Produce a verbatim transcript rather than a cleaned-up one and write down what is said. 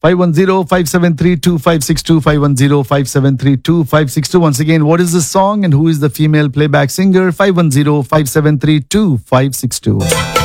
five one zero, five seven three, two five six two, five one zero, five seven three, two five six two. Once again, what is the song and who is the female playback singer? five one zero, five seven three, two five six two.